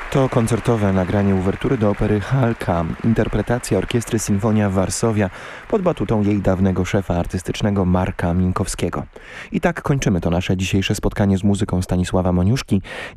To koncertowe nagranie uwertury do opery Halka, interpretacja orkiestry Sinfonia Varsovia pod batutą jej dawnego szefa artystycznego Marka Minkowskiego. I tak kończymy to nasze dzisiejsze spotkanie z muzyką Stanisława Moniuszki.